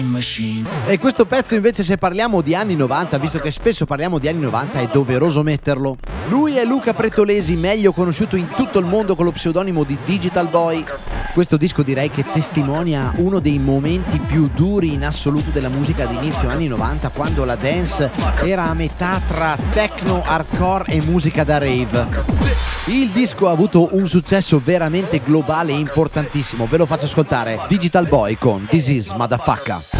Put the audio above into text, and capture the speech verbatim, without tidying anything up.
E questo pezzo invece, se parliamo di anni novanta, visto che spesso parliamo di anni novanta, è doveroso metterlo. Lui è Luca Pretolesi, meglio conosciuto in tutto il mondo con lo pseudonimo di Digital Boy. Questo disco direi che testimonia uno dei momenti più duri in assoluto della musica di inizio anni novanta, quando la dance era a metà tra techno, hardcore e musica da rave. Il disco ha avuto un successo veramente globale e importantissimo. Ve lo faccio ascoltare: Digital Boy con This Is Motherfucker.